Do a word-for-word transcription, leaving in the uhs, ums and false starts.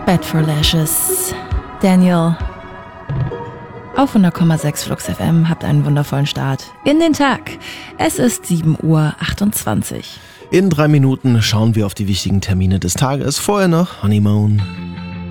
Bad for Lashes. Daniel. Auf hundert Komma sechs Flux F M, habt einen wundervollen Start in den Tag. Es ist sieben Uhr achtundzwanzig. In drei Minuten schauen wir auf die wichtigen Termine des Tages. Vorher noch Honeymoon.